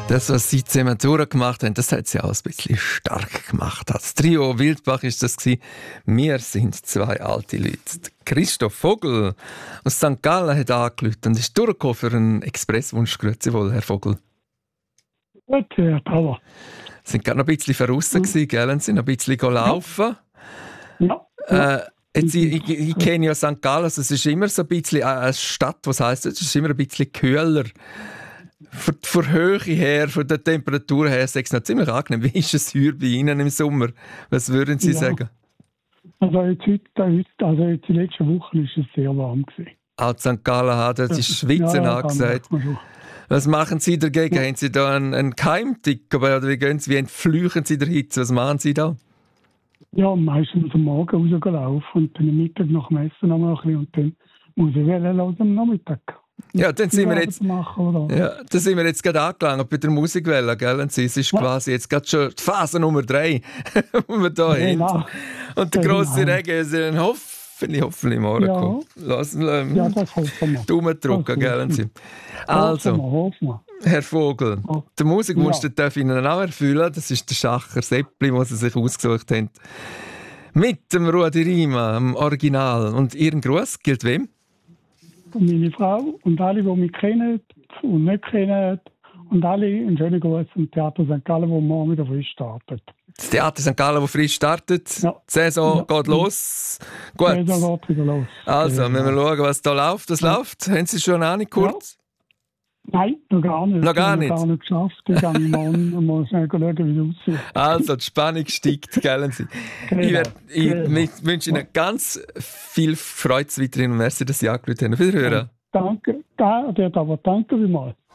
Das, was sie zusammen durchgemacht haben, das hat sie auch ein bisschen stark gemacht. Das Trio Wildbach war das gewesen. Wir sind zwei alte Leute. Christoph Vogel aus St. Gallen hat angerufen und ist durchgekommen für einen Expresswunsch. Grüezi wohl, Herr Vogel. Gut, Herr Pauer. Sie sind gerade noch ein bisschen verrissen gewesen, gell? Sie sind noch ein bisschen gelaufen. Ja. Jetzt, ich kenne ja St. Gallen, also es ist immer so ein bisschen eine Stadt, was heisst das? Es ist immer ein bisschen kühler. Von der Höhe her, von der Temperatur her, ist es noch ziemlich angenehm. Wie ist es hier bei Ihnen im Sommer? Was würden Sie sagen? Also jetzt die letzten Wochen ist es sehr warm gewesen. Auch St. Gallen hat das ist Schwitzen angesagt. Was machen Sie dagegen? Ja. Haben Sie da einen Keimtick? Oder wie entflüchen Sie der Hitze? Was machen Sie da? Ja, meistens am Morgen rausgelaufen und dann am Mittag nach dem Essen noch mal ein bisschen und dann muss ich wieder am Nachmittag. Ja, dann sind wir jetzt, da sind wir jetzt gerade angelangt bei der Musikwelle, gell? Und es ist quasi jetzt gerade schon die Phase Nummer 3, wo wir da hin. Und der grosse Regen ist hoffentlich morgen kommt. Lassen wir das hoffen wir. Daumen drücken, gell? Also, hoffen wir. Herr Vogel, der Musikwunsch darf ich Ihnen auch erfüllen. Das ist der Schacher Seppli, den Sie sich ausgesucht haben. Mit dem Rudi Riemann, dem Original. Und Ihren Gruß gilt wem? Meine Frau und alle, die mich kennen und nicht kennen. Und alle einen schönen Gruß am Theater St. Gallen, wo morgen wieder frisch startet. Das Theater St. Gallen, das frisch startet. Ja. Die Saison geht los. Gut. Die Saison geht wieder los. Also, müssen wir schauen, was da läuft. Was läuft? Haben Sie schon eine Ahnung kurz? Ja. Nein, noch gar nicht. Noch gar nicht? Ich habe noch gar nicht geschafft. Ich gehe morgen mal schnell schauen, wie es aussieht. Also, die Spannung steigt, gell? Ich wünsche Ihnen ganz viel Freude weiterhin und merci, dass Sie angerufen haben. Auf Wiederhören. Danke, danke vielmals.